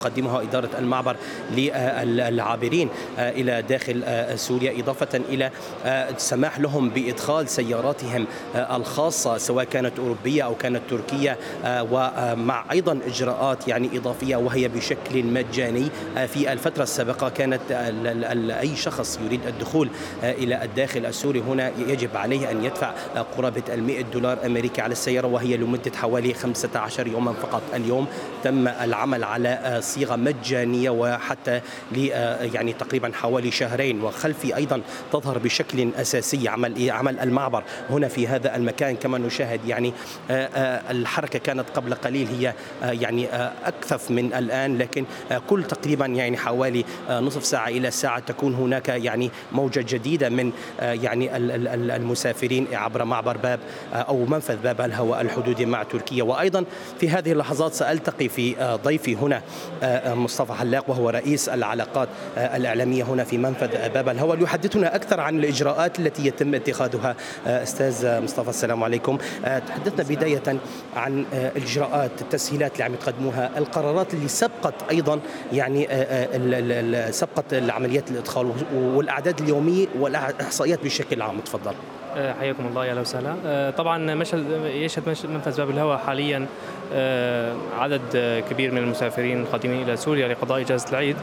تقدمها إدارة المعبر للعابرين إلى داخل سوريا، إضافة إلى السماح لهم بإدخال سياراتهم الخاصة سواء كانت أوروبية أو كانت تركية، ومع أيضا إجراءات إضافية وهي بشكل مجاني. في الفترة السابقة كانت أي شخص يريد الدخول إلى الداخل السوري هنا يجب عليه أن يدفع قرابة $100 أمريكي على السيارة، وهي لمدة حوالي 15 يوما فقط. اليوم تم العمل على صيغة مجانية وحتى تقريبا حوالي شهرين، وخلفي أيضا تظهر بشكل أساسي عمل المعبر هنا في هذا المكان. كما نشاهد الحركة كانت قبل قليل هي أكثف من الآن، لكن كل تقريبا حوالي نصف ساعة إلى ساعة تكون هناك موجة جديدة من المسافرين عبر معبر باب أو منفذ باب الهواء الحدودي مع تركيا. وأيضا في هذه اللحظات سألتقي في ضيفي هنا مصطفى حلاق، وهو رئيس العلاقات الإعلامية هنا في منفذ باب الهواء، ليحدثنا أكثر عن الإجراءات التي يتم اتخاذها. أستاذ مصطفى السلام عليكم. تحدثنا بداية عن الإجراءات، التسهيلات اللي عم يقدموها، القرارات اللي سبقت أيضا سبقت عمليات الإدخال والأعداد اليومية والإحصائيات بشكل عام. تفضل. حياكم الله، يا اهلا وسهلا. طبعا يشهد منفذ باب الهواء حاليا عدد كبير من المسافرين القادمين الى سوريا لقضاء اجازه العيد.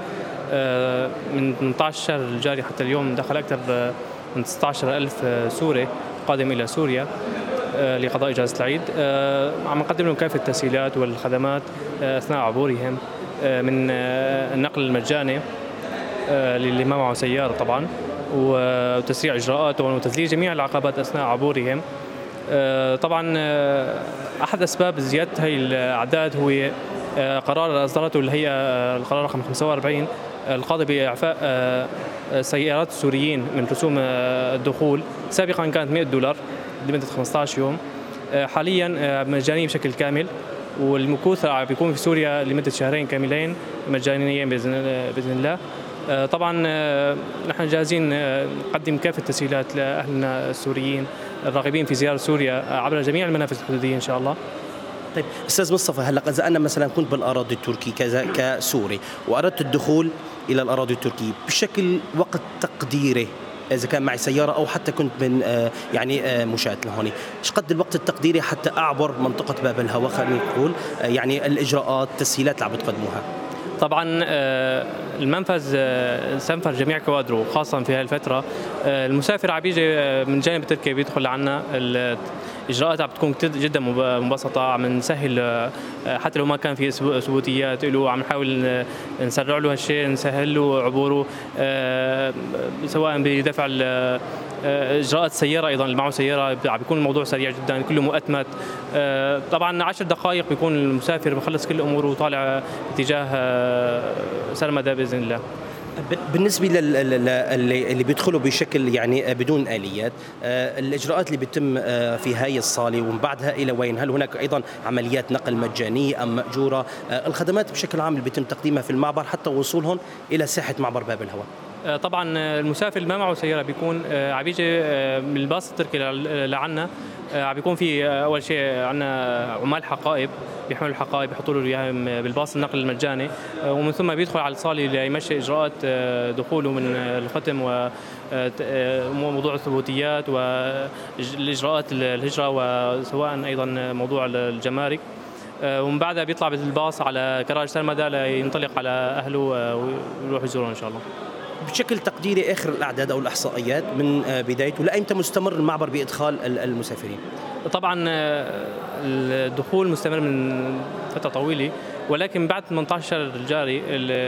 من 18 شهر الجاري حتى اليوم دخل اكثر من 16,000 سوري قادم الى سوريا لقضاء اجازه العيد. عم نقدم لهم كافه التسهيلات والخدمات اثناء عبورهم، من النقل المجاني للي ما معه سياره طبعا، وتسريع اجراءاتهم وتذليل جميع العقبات اثناء عبورهم. طبعا احد اسباب زياده هذه الاعداد هو قرار اصدرته الهيئه، القرار رقم 45 القاضي باعفاء سيارات السوريين من رسوم الدخول. سابقا كانت $100 لمده 15 يوم، حاليا مجانيه بشكل كامل، والمكوث بيكون في سوريا لمده شهرين كاملين مجانيا باذن الله. طبعا نحن جاهزين نقدم كافة التسهيلات لأهلنا السوريين الراغبين في زيارة سوريا عبر جميع المنافذ الحدودية إن شاء الله. طيب أستاذ مصطفى، هلا إذا أنا مثلا كنت بالأراضي التركية كسوري وأردت الدخول إلى الأراضي التركية بشكل وقت تقديري، إذا كان معي سيارة أو حتى كنت من مشاة لهون، إيش قد الوقت التقديري حتى أعبر منطقة باب الهواء؟ خلينا نقول الإجراءات التسهيلات اللي عم بتقدموها. طبعا المنفذ سنفر جميع كوادره، خاصة في هذه الفترة. المسافر عم بيجي من جانب تركيا بيدخل عنا، الإجراءات عم بتكون جدا مبسطة، عم نسهل حتى لو ما كان في ثبوتيات له، عم نحاول نسرع له هالشيء، نسهل له عبوره، سواء بدفع اجراءات السياره. ايضا اللي معه سياره عم بيكون الموضوع سريع جدا، كله مؤتمت. طبعا 10 دقائق بيكون المسافر بخلص كل اموره وطالع اتجاه سرمدا باذن الله. بالنسبة اللي بيدخلوا بشكل بدون آليات، الإجراءات اللي بتتم في هاي الصالة ومن بعدها إلى وين؟ هل هناك أيضا عمليات نقل مجانية أم مأجورة؟ الخدمات بشكل عام اللي بيتم تقديمها في المعبر حتى وصولهم إلى ساحة معبر باب الهواء. طبعا المسافر اللي ما معه سياره بيكون عم يجي من الباص التركي لعنا. عم بيكون في اول شيء عندنا عمال حقائب بيحملوا الحقائب بيحطوا له اياها بالباص النقل المجاني، ومن ثم بيدخل على الصاله ليمشي اجراءات دخوله من الختم وموضوع الثبوتيات والاجراءات الهجره، وسواء ايضا موضوع الجمارك. ومن بعدها بيطلع بالباص على كراج سرمدا لينطلق على اهله ويروح يزوره ان شاء الله. بشكل تقديري آخر الأعداد أو الإحصائيات من بدايته لأيمتى مستمر المعبر بإدخال المسافرين؟ طبعا الدخول مستمر من فترة طويلة، ولكن بعد 18 الجاري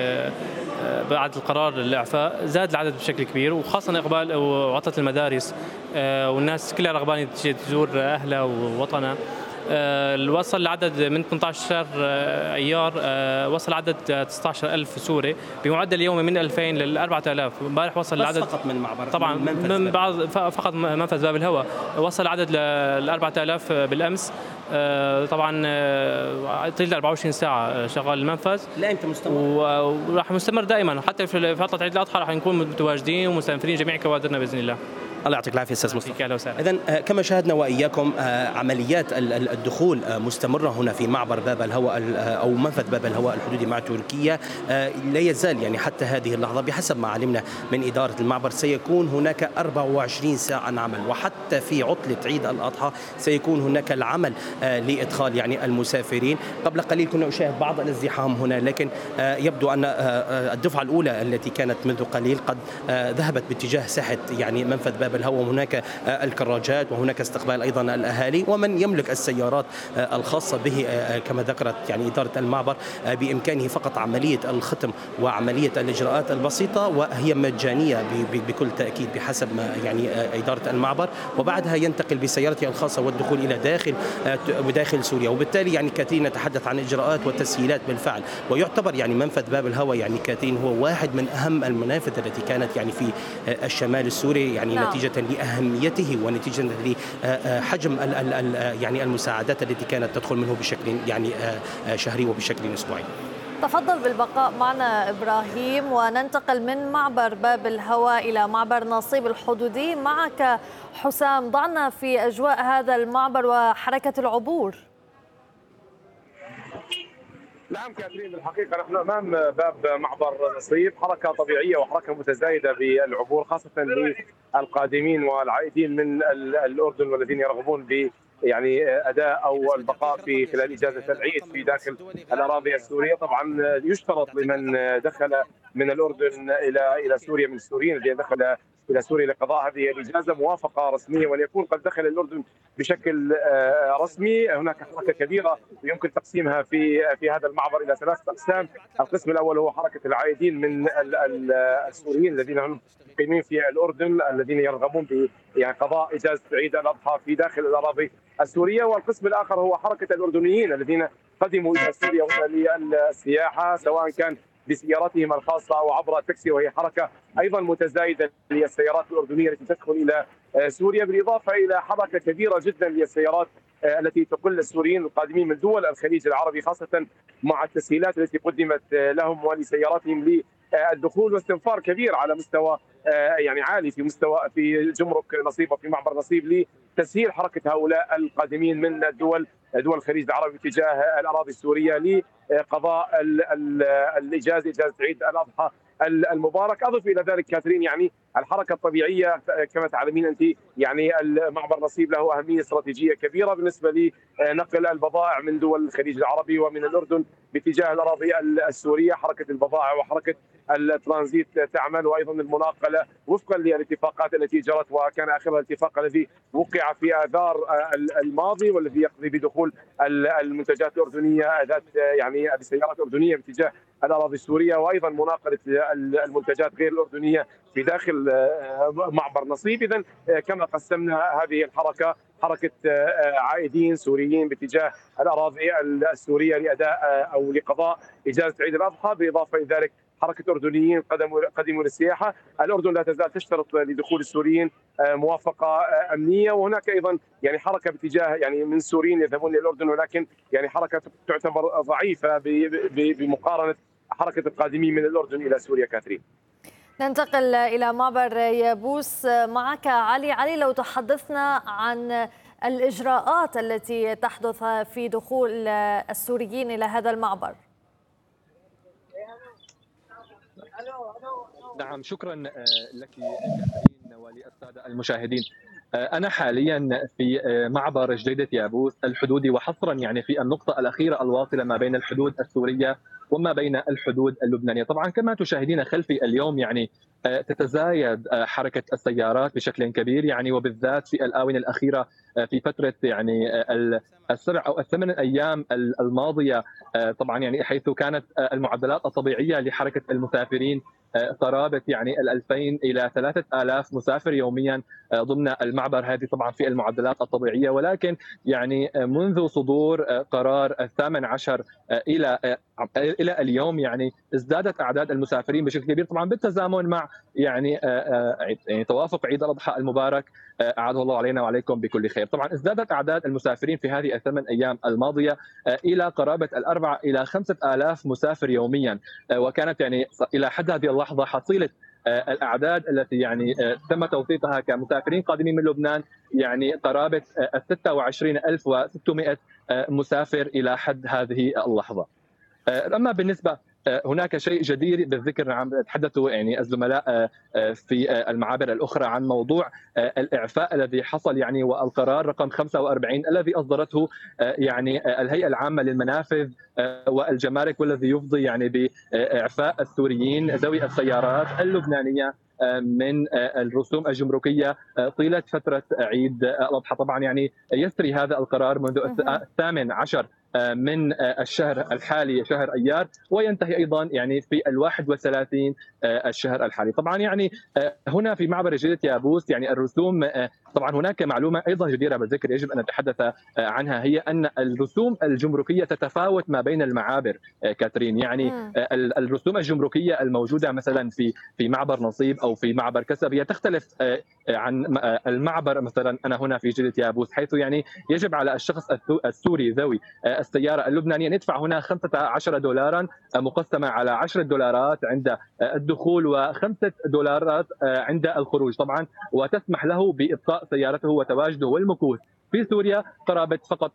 بعد القرار الإعفاء زاد العدد بشكل كبير، وخاصة إقبال وعطلة المدارس والناس كلها رغبانة تزور أهلها ووطنها. وصل العدد من 18 ايار، وصل عدد 16,000 سوري بمعدل يومي من 2000 ل 4000. امبارح وصل العدد فقط من معبر، طبعا من بعض فقط منفذ باب الهواء وصل العدد ل 4000 بالامس. طبعا طيل 24 ساعه شغال المنفذ. لا انت مستمر وراح مستمر دائما حتى في فتره عيد الاضحى، راح نكون متواجدين ومستنفرين جميع كوادرنا باذن الله. الله يعطيك العافيه استاذ مصطفى. اهلا وسهلا. اذا كما شاهدنا واياكم عمليات الدخول مستمره هنا في معبر باب الهواء او منفذ باب الهواء الحدودي مع تركيا. لا يزال يعني حتى هذه اللحظه بحسب ما علمنا من اداره المعبر سيكون هناك 24 ساعه عمل، وحتى في عطله عيد الاضحى سيكون هناك العمل لادخال يعني المسافرين. قبل قليل كنا نشاهد بعض الازدحام هنا، لكن يبدو ان الدفعه الاولى التي كانت منذ قليل قد ذهبت باتجاه ساحه يعني منفذ باب الهواء، وهناك الكراجات وهناك استقبال ايضا الاهالي ومن يملك السيارات الخاصه به. كما ذكرت يعني اداره المعبر بامكانه فقط عمليه الختم وعمليه الاجراءات البسيطه، وهي مجانيه بكل تاكيد بحسب ما يعني اداره المعبر، وبعدها ينتقل بسيارته الخاصه والدخول الى داخل سوريا. وبالتالي يعني كاترين نتحدث عن اجراءات وتسهيلات بالفعل، ويعتبر يعني منفذ باب الهواء يعني كاترين هو واحد من اهم المنافذ التي كانت يعني في الشمال السوري، يعني نتيجه لأهميته ونتيجة لحجم يعني المساعدات التي كانت تدخل منه بشكل يعني شهري وبشكل أسبوعي. تفضل بالبقاء معنا إبراهيم، وننتقل من معبر باب الهواء إلى معبر نصيب الحدودي. معك حسام، ضعنا في أجواء هذا المعبر وحركة العبور. نعم كاترين، بالحقيقة نحن أمام باب معبر نصيب، حركة طبيعية وحركة متزايدة بالعبور، خاصة للقادمين والعائدين من الأردن والذين يرغبون ب يعني أداء أو البقاء في خلال إجازة العيد في داخل الأراضي السورية. طبعا يشترط لمن دخل من الأردن إلى سوريا من السوريين الذين دخل إلى سوريا لقضاء هذه الإجازة موافقة رسمية، وأن يكون قد دخل الأردن بشكل رسمي. هناك حركة كبيرة يمكن تقسيمها في هذا المعبر إلى 3 أقسام. القسم الأول هو حركة العائدين من السوريين الذين هم مقيمين في الأردن الذين يرغبون يعني قضاء إجازة عيد الأضحى في داخل الأراضي السورية، والقسم الآخر هو حركة الأردنيين الذين قدموا إلى سوريا للسياحة سواء كان بسياراتهم الخاصة أو عبر التاكسي، وهي حركة أيضا متزايدة للسيارات الأردنية التي تدخل إلى سوريا، بالإضافة إلى حركة كبيرة جدا للسيارات التي تقل السوريين القادمين من دول الخليج العربي، خاصة مع التسهيلات التي قدمت لهم ولسياراتهم للدخول، واستنفار كبير على مستوى يعني عالي في جمرك نصيب وفي معبر نصيب لتسهيل حركة هؤلاء القادمين من دول الخليج العربي تجاه الأراضي السورية لقضاء إجازة عيد الأضحى المبارك. أضف إلى ذلك كاترين يعني الحركة الطبيعية كما تعلمين أنت، يعني المعبر نصيب له أهمية استراتيجية كبيرة بالنسبة لنقل البضائع من دول الخليج العربي ومن الأردن باتجاه الأراضي السورية. حركة البضائع وحركة الترانزيت تعمل، وأيضا المناقلة وفقا للاتفاقات التي جرت، وكان آخرها الاتفاق الذي وقع في آذار الماضي والذي يقضي بدخول المنتجات الأردنية ذات يعني بسيارات أردنية باتجاه الأراضي السورية، وأيضا مناقلة المنتجات غير الأردنية في داخل معبر نصيب. إذن كما قسمنا هذه الحركة، حركة عائدين سوريين باتجاه الأراضي السورية لأداء أو لقضاء إجازة عيد الأضحى، بالإضافة إلى ذلك حركة أردنيين قدموا للسياحة. الأردن لا تزال تشترط لدخول السوريين موافقة أمنية، وهناك أيضا يعني حركة باتجاه يعني من سوريين يذهبون للأردن، ولكن يعني حركة تعتبر ضعيفة بمقارنة حركة القادمين من الأردن إلى سوريا. كاترين، ننتقل إلى معبر يابوس. معك علي، لو تحدثنا عن الإجراءات التي تحدث في دخول السوريين إلى هذا المعبر. نعم، شكرا لك كاترين وللسادة المشاهدين. أنا حاليا في معبر جديدة يابوس الحدودي، وحصرا يعني في النقطة الأخيرة الواصلة ما بين الحدود السورية وما بين الحدود اللبنانية. طبعا كما تشاهدين خلفي اليوم يعني تتزايد حركة السيارات بشكل كبير، يعني وبالذات في الآونة الأخيرة في فترة يعني ال7 أو ال8 أيام الماضية، طبعا يعني حيث كانت المعدلات الطبيعية لحركة المسافرين قرابة يعني 2000 إلى 3000 مسافر يوميا ضمن المعبر. هذه طبعا في المعدلات الطبيعية، ولكن يعني منذ صدور قرار 18 إلى اليوم يعني ازدادت أعداد المسافرين بشكل كبير، طبعا بالتزامن مع يعني توافق عيد الأضحى المبارك أعاده الله علينا وعليكم بكل خير. طبعا ازدادت أعداد المسافرين في هذه ال8 أيام الماضية إلى قرابة 4 إلى 5000 مسافر يوميا، وكانت يعني إلى حد هذه اللحظة حصيلة الأعداد التي يعني تم توثيقها كمسافرين قادمين من لبنان يعني قرابة 26600 مسافر إلى حد هذه اللحظة. أما بالنسبة هناك شيء جدير بالذكر، عم تحدثوا يعني الزملاء في المعابر الأخرى عن موضوع الإعفاء الذي حصل يعني، والقرار رقم 45 الذي أصدرته يعني الهيئة العامة للمنافذ والجمارك، والذي يفضي يعني بإعفاء السوريين ذوي السيارات اللبنانية من الرسوم الجمركية طيلة فترة عيد الأضحى. طبعا يعني يسري هذا القرار منذ 18 من الشهر الحالي شهر أيار، وينتهي أيضا يعني في 31 الشهر الحالي. طبعا يعني هنا في معبر جديدة يابوس يعني الرسوم، طبعا هناك معلومة أيضا جديرة بالذكر يجب أن نتحدث عنها، هي أن الرسوم الجمركية تتفاوت ما بين المعابر كاترين. يعني الرسوم الجمركية الموجودة مثلا في معبر نصيب أو في معبر كسب هي تختلف عن المعبر مثلا أنا هنا في جديدة يابوس، حيث يعني يجب على الشخص السوري ذوي السيارة اللبنانية أن يدفع هنا 15 دولارا مقسمة على 10 دولارات عند الدخول و5 دولارات عند الخروج طبعا، وتسمح له بإبقاء سيارته وتواجده والمكوث في سوريا قرابة فقط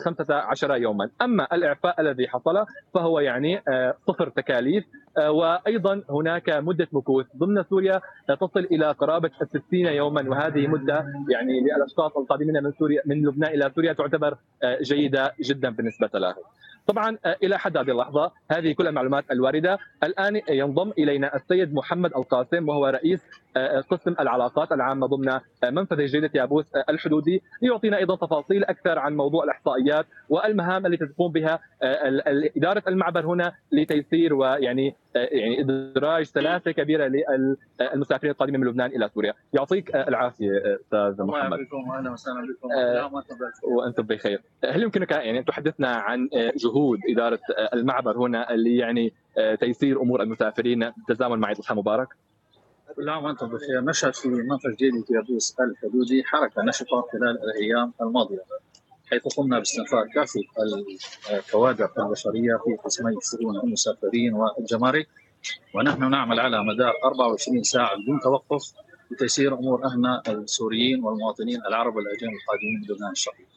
15 يوما. أما الإعفاء الذي حصل فهو يعني صفر تكاليف، وأيضا هناك مدة مكوث ضمن سوريا تصل إلى قرابة 60 يوما، وهذه مدة يعني للأشخاص القادمين من سوريا من لبنان إلى سوريا تعتبر جيدة جدا بالنسبة لهم. طبعا إلى حد هذه اللحظة هذه كل المعلومات الواردة. الآن ينضم إلينا السيد محمد القاسم وهو رئيس قسم العلاقات العامة ضمن منفذ جديدة يابوس الحدودي، ليعطينا أيضا تفاصيل أكثر عن موضوع الإحصائيات والمهام التي تقوم بها إدارة المعبر هنا لتيسير ويعني إدراج سلاسة كبيرة للمسافرين القادمين من لبنان إلى سوريا. يعطيك العافية أستاذ محمد. أهلا وسهلا بكم. وأنتم بخير. هل يمكنك يعني أن تحدثنا عن جهود إدارة المعبر هنا اللي يعني تيسير أمور المسافرين بالتزامن مع عيد الأضحى المبارك؟ كل عام وأنتم بخير. نشهد في منفذ جديدة يابوس الحدودي حركة نشطة خلال الأيام الماضية، حيث قمنا باستنفار كافة الكوادر البشرية في قسمي الشؤون المسافرين والجمارك، ونحن نعمل على مدار 24 ساعة بدون توقف لتيسير أمور أهلنا السوريين والمواطنين العرب والأجانب القادمين من لبنان الشقيق.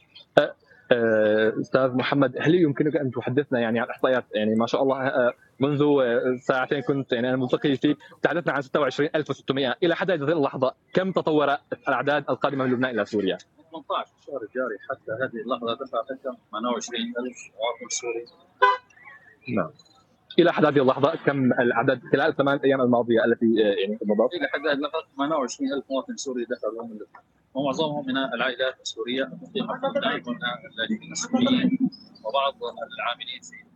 استاذ محمد، هل يمكنك ان تحدثنا يعني عن الاحصائيات؟ يعني ما شاء الله منذ ساعتين كنت يعني انا ملتقي فيك تحدثنا عن 26600 الى حد هذه اللحظه كم تطور الاعداد القادمه من لبنان الى سوريا؟ 18 الشهر الجاري حتى هذه اللحظه دفع 28000 مواطن سوري. نعم. الى حد هذه اللحظه كم الاعداد خلال الثمان ايام الماضيه التي يعني مضت؟ الى حد هذه اللحظه 28000 مواطن سوري دخلوا من لبنان، ومعظمهم من العائلات السوريه المقيمه في لبنان، اللاجئين السوريين وبعض العاملين فيه.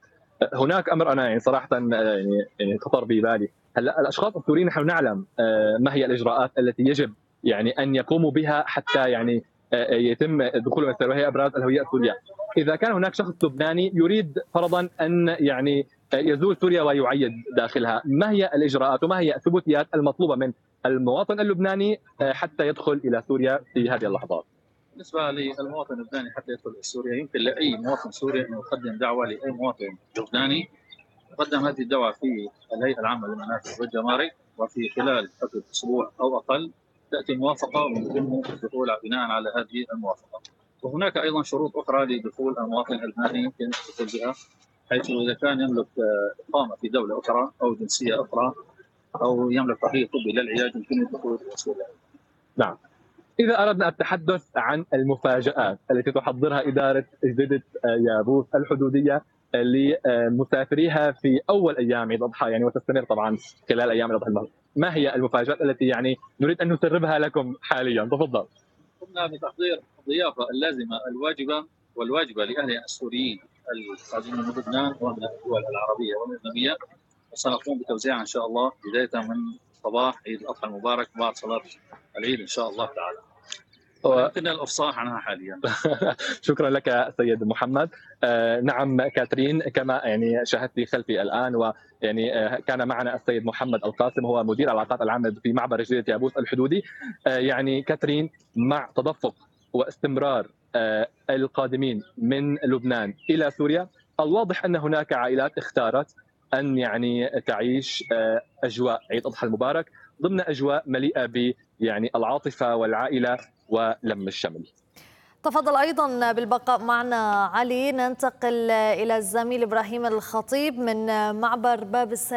هناك امر انا يعني صراحه يعني خطر ببالي، هلا الاشخاص السوريين نحن نعلم ما هي الاجراءات التي يجب يعني ان يقوموا بها حتى يعني يتم دخولهم الى وهي ابراز الهويه السوريه. اذا كان هناك شخص لبناني يريد فرضا ان يعني يزور سوريا ويعيد داخلها، ما هي الاجراءات وما هي الثبوتيات المطلوبه من المواطن اللبناني حتى يدخل الى سوريا في هذه اللحظات؟ بالنسبه للمواطن اللبناني حتى يدخل الى سوريا، يمكن لاي مواطن سوري ان يقدم دعوه لاي مواطن لبناني، يقدم هذه الدعوه في الهيئه العامه للمنافذ والجمارك، وفي خلال فتره اسبوع او اقل تاتي موافقه ويتم الدخول بناء على هذه الموافقه. وهناك ايضا شروط اخرى لدخول المواطن اللبناني يمكن الدخول بها، حيث اذا كان يملك اقامه في دوله اخرى او جنسيه اخرى او يملك تقرير طبي للعلاج يمكن الدخول الى سوريا. نعم. إذا أردنا التحدث عن المفاجآت التي تحضرها إدارة جديدة يابوس الحدودية لمسافريها في أول أيام عيد الأضحى يعني وتستمر طبعا خلال أيام عيد الأضحى، ما هي المفاجآت التي يعني نريد أن نسربها لكم حاليا؟ تفضل. قمنا بتحضير الضيافة اللازمة والواجبة لأهلنا السوريين القادمين من لبنان ومن الدول العربية والأجنبية، وسنقوم بتوزيعها إن شاء الله بداية من صباح عيد الأضحى المبارك بعد صلاة العيد إن شاء الله تعالى. يمكننا الافصاح عنها حاليا. شكرا لك سيد محمد. نعم كاترين، كما يعني شاهدتي خلفي الان ويعني كان معنا السيد محمد القاسم هو مدير العلاقات العامه في معبر جديدة يابوس الحدودي. يعني كاترين، مع تدفق واستمرار القادمين من لبنان الى سوريا، الواضح ان هناك عائلات اختارت أن يعني تعيش أجواء عيد الأضحى المبارك ضمن أجواء مليئة ب يعني العاطفة والعائلة ولم الشمل. تفضل أيضا بالبقاء معنا علي. ننتقل إلى الزميل إبراهيم الخطيب من معبر باب السلام.